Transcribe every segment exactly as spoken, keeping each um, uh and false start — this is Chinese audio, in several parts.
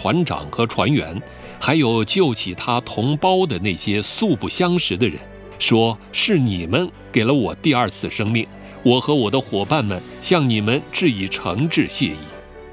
船长和船员，还有救起他同胞的那些素不相识的人，说是你们给了我第二次生命，我和我的伙伴们向你们致以诚挚谢意。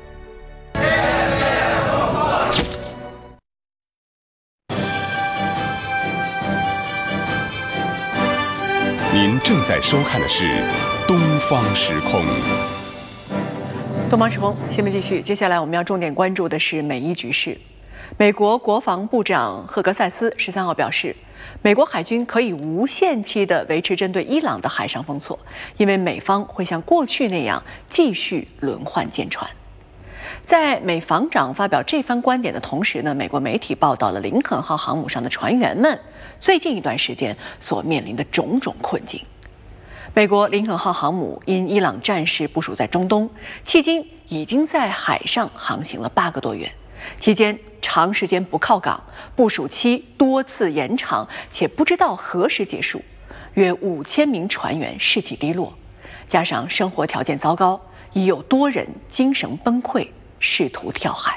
您正在收看的是《东方时空》。 东方时空新闻继续，接下来我们要重点关注的是美伊局势。美国国防部长赫格塞斯十三号表示，美国海军可以无限期地维持针对伊朗的海上封锁，因为美方会像过去那样继续轮换舰船。在美防长发表这番观点的同时呢，美国媒体报道了林肯号航母上的船员们最近一段时间所面临的种种困境。美国林肯号航母因伊朗战事部署在中东，迄今已经在海上航行了八个多月，期间长时间不靠港，部署期多次延长，且不知道何时结束，约五千名船员士气低落，加上生活条件糟糕，已有多人精神崩溃，试图跳海。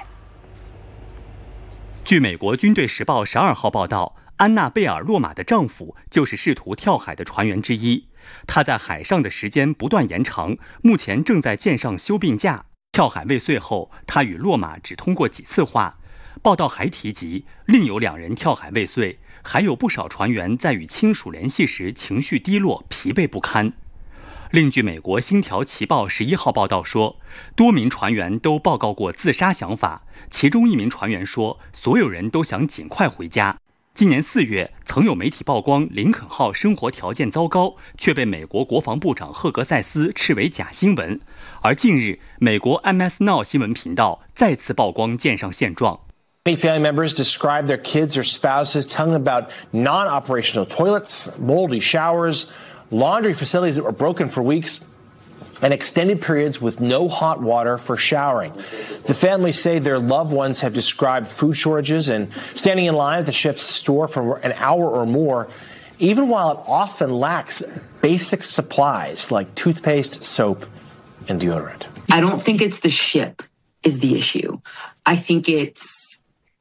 据美国军队时报十二号报道，安娜贝尔洛马的丈夫就是试图跳海的船员之一。他在海上的时间不断延长，目前正在舰上休病假。跳海未遂后，他与洛马只通过几次话。报道还提及，另有两人跳海未遂，还有不少船员在与亲属联系时情绪低落、疲惫不堪。另据美国《星条旗报》十一号报道说，多名船员都报告过自杀想法，其中一名船员说，所有人都想尽快回家。今年四月，曾有媒体曝光林肯号生活条件糟糕，却被美国国防部长赫格塞斯斥为假新闻。而近日，美国 M S Now 新闻频道再次曝光舰上现状。 Many family members describe their kids or spouses telling them about non-operational toilets, moldy showers, laundry facilities that were broken for weeks, and extended periods with no hot water for showering. The families say their loved ones have described food shortages and standing in line at the ship's store for an hour or more, even while it often lacks basic supplies like toothpaste, soap, and deodorant. I don't think it's the ship is the issue. I think it's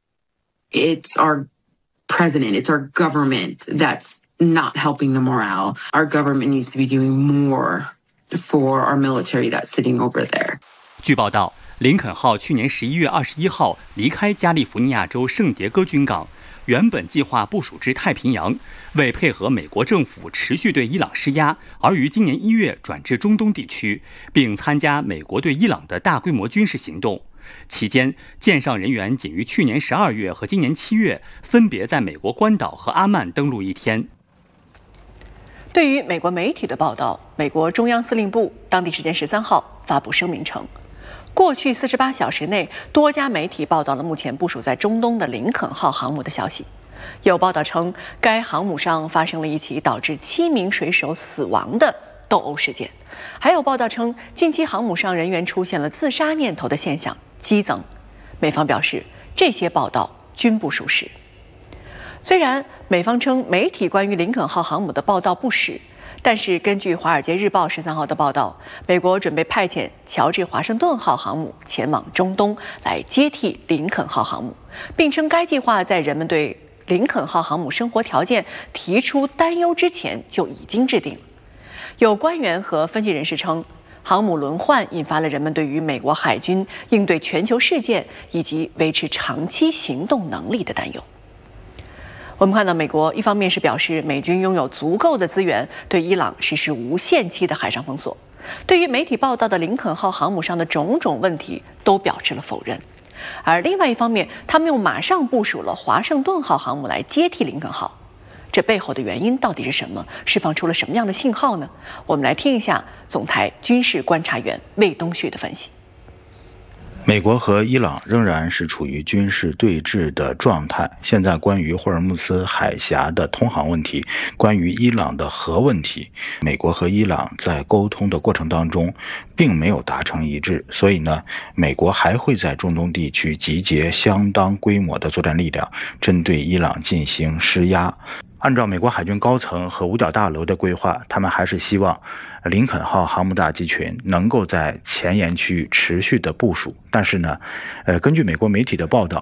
it's our president, it's our government that's not helping the morale. Our government needs to be doing more for our military that's sitting over there. 据报道，林肯号去年十一月二十一号离开加利福尼亚州圣迭戈军港，原本计划部署至太平洋，为配合美国政府持续对伊朗施压，而于今年一月转至中东地区，并参加美国对伊朗的大规模军事行动。期间，舰上人员仅于去年十二月和今年七月分别在美国关岛和阿曼登陆一天。 对于美国媒体的报道，美国中央司令部当地时间十三号发布声明称，过去四十八小时内，多家媒体报道了目前部署在中东的林肯号航母的消息。有报道称，该航母上发生了一起导致七名水手死亡的斗殴事件，还有报道称，近期航母上人员出现了自杀念头的现象激增。美方表示，这些报道均不属实。虽然美方称媒体关于林肯号航母的报道不实，但是根据《华尔街日报》十三号的报道，美国准备派遣乔治华盛顿号航母前往中东来接替林肯号航母，并称该计划在人们对林肯号航母生活条件提出担忧之前就已经制定。有官员和分析人士称，航母轮换引发了人们对于美国海军应对全球事件以及维持长期行动能力的担忧。我们看到，美国一方面是表示美军拥有足够的资源对伊朗实施无限期的海上封锁，对于媒体报道的林肯号航母上的种种问题都表示了否认。而另外一方面，他们又马上部署了华盛顿号航母来接替林肯号，这背后的原因到底是什么？释放出了什么样的信号呢？我们来听一下总台军事观察员魏东旭的分析。 美国和伊朗仍然是处于军事对峙的状态。现在关于霍尔木兹海峡的通航问题，关于伊朗的核问题，美国和伊朗在沟通的过程当中并没有达成一致，所以呢，美国还会在中东地区集结相当规模的作战力量，针对伊朗进行施压。按照美国海军高层和五角大楼的规划，他们还是希望林肯号航母大集群能够在前沿区域持续的部署。但是呢，呃，根据美国媒体的报道，